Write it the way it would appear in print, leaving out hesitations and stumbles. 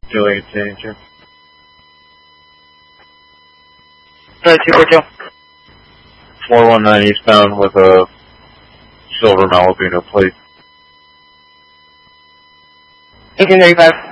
Julian Changer. 242. 419 eastbound with a silver Malibino plate. 1835.